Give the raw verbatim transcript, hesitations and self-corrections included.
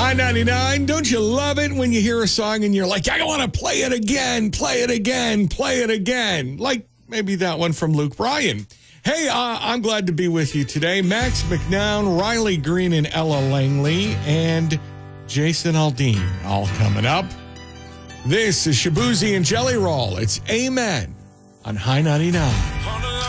I ninety-nine, don't you love it when you hear a song and you're like, I want to play it again, play it again, play it again. Like maybe that one from Luke Bryan. Hey, uh, I'm glad to be with you today. Max McNown, Riley Green, and Ella Langley, and Jason Aldean all coming up. This is Shabuzi and Jelly Roll. It's Amen on High ninety-nine.